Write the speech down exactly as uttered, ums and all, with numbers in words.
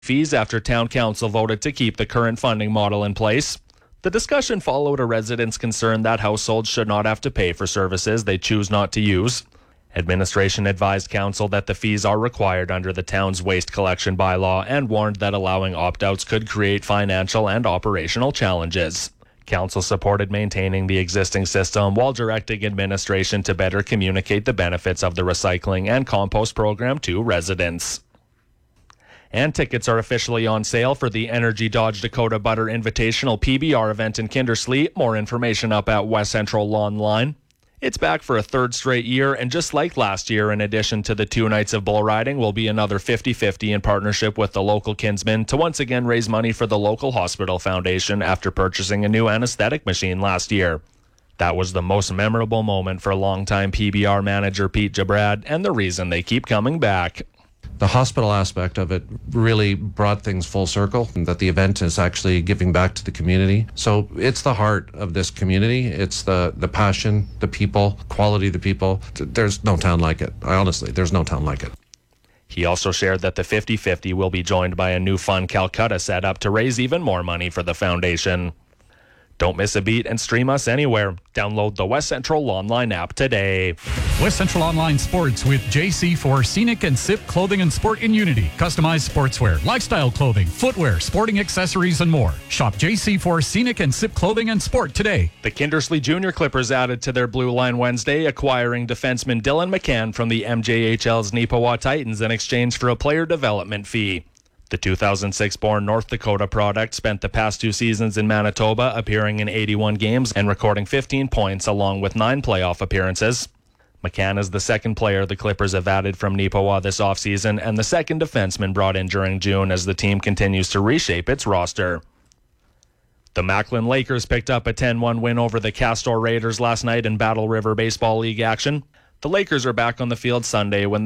fees after town council voted to keep the current funding model in place. The discussion followed a resident's concern that households should not have to pay for services they choose not to use. Administration advised council that the fees are required under the town's waste collection bylaw and warned that allowing opt-outs could create financial and operational challenges. Council supported maintaining the existing system while directing administration to better communicate the benefits of the recycling and compost program to residents. And tickets are officially on sale for the Energy Dodge Dakota Butter Invitational P B R event in Kindersley. More information up at West Central Online. It's back for a third straight year, and just like last year, in addition to the two nights of bull riding, will be another fifty-fifty in partnership with the local Kinsmen to once again raise money for the local hospital foundation after purchasing a new anesthetic machine last year. That was the most memorable moment for longtime P B R manager Pete Jabrad, and the reason they keep coming back. The hospital aspect of it really brought things full circle, and that the event is actually giving back to the community. So it's the heart of this community. It's the, the passion, the people, quality of the people. There's no town like it. I honestly, there's no town like it. He also shared that the fifty-fifty will be joined by a new Fun Calcutta setup to raise even more money for the foundation. Don't miss a beat and stream us anywhere. Download the West Central Online app today. West Central Online Sports with J C for Scenic and S I P Clothing and Sport in Unity. Customized sportswear, lifestyle clothing, footwear, sporting accessories, and more. Shop J C for Scenic and S I P Clothing and Sport today. The Kindersley Junior Clippers added to their blue line Wednesday, acquiring defenseman Dylan McCann from the M J H L's Neepawa Titans in exchange for a player development fee. The two thousand six-born North Dakota product spent the past two seasons in Manitoba, appearing in eighty-one games and recording fifteen points along with nine playoff appearances. McCann is the second player the Clippers have added from Neepawa this offseason and the second defenseman brought in during June as the team continues to reshape its roster. The Macklin Lakers picked up a ten one win over the Castor Raiders last night in Battle River Baseball League action. The Lakers are back on the field Sunday when